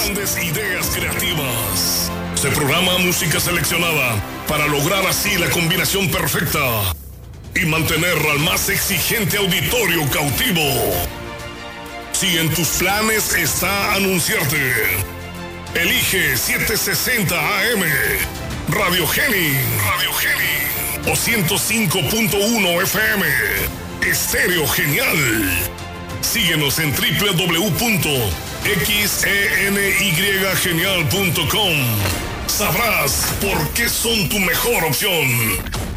grandes ideas creativas. Se programa música seleccionada para lograr así la combinación perfecta y mantener al más exigente auditorio cautivo. Si en tus planes está anunciarte, elige 760 AM, Radio Geni o 105.1 FM, Estéreo Genial. Síguenos en www.xenygenial.com. Sabrás por qué son tu mejor opción.